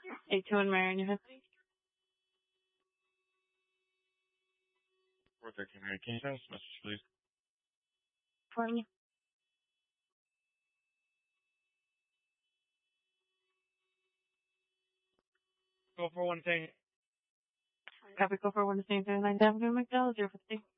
821 Marion, you have 413 Marion, can you tell us message, please? for you. Go for one thing. Copy, go for 1 to 9 Avenue, McDowell, 050.